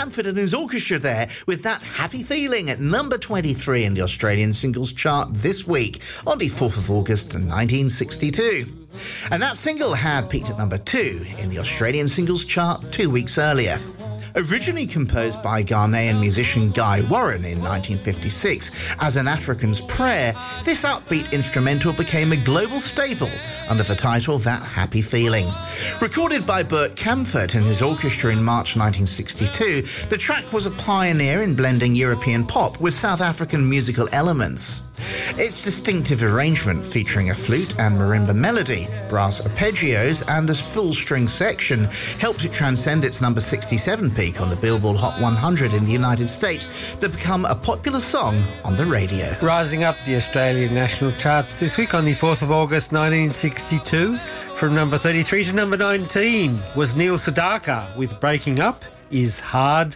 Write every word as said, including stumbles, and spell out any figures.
Camford and his orchestra there with That Happy Feeling at number twenty-three in the Australian singles chart this week on the fourth of August nineteen sixty-two. And that single had peaked at number two in the Australian singles chart two weeks earlier. Originally composed by Ghanaian musician Guy Warren in nineteen fifty-six as an African's prayer, this upbeat instrumental became a global staple under the title That Happy Feeling. Recorded by Bert Camford and his orchestra in March nineteen sixty-two, the track was a pioneer in blending European pop with South African musical elements. Its distinctive arrangement featuring a flute and marimba melody, brass arpeggios and a full string section helped it transcend its number sixty-seven peak on the Billboard Hot one hundred in the United States to become a popular song on the radio. Rising up the Australian national charts this week on the fourth of August nineteen sixty-two, from number thirty-three to number nineteen was Neil Sedaka with Breaking Up Is Hard